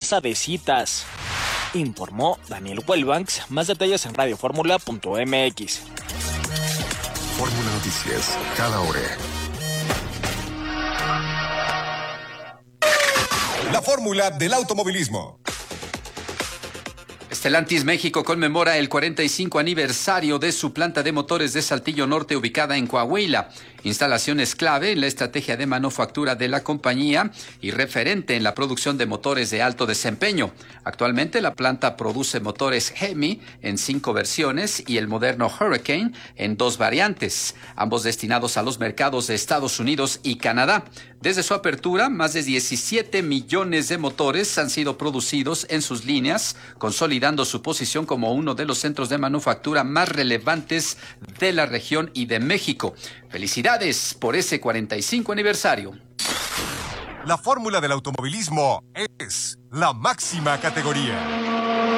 tasa de citas, informó Daniel Wellbanks. Más detalles en radioformula.mx. Fórmula Noticias, cada hora. La fórmula del automovilismo. Stellantis México conmemora el 45 aniversario de su planta de motores de Saltillo Norte ubicada en Coahuila. Instalaciones clave en la estrategia de manufactura de la compañía y referente en la producción de motores de alto desempeño. Actualmente la planta produce motores Hemi en 5 versiones y el moderno Hurricane en 2 variantes, ambos destinados a los mercados de Estados Unidos y Canadá. Desde su apertura, más de 17 millones de motores han sido producidos en sus líneas, consolidando su posición como uno de los centros de manufactura más relevantes de la región y de México. Felicidades por ese 45 aniversario. La fórmula del automovilismo es la máxima categoría.